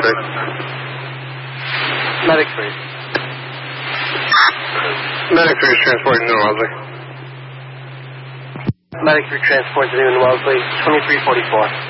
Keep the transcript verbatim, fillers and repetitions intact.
three. Medic three. Medic three is transporting to Wellesley. Medic three transport to New Wellesley, twenty-three forty-four.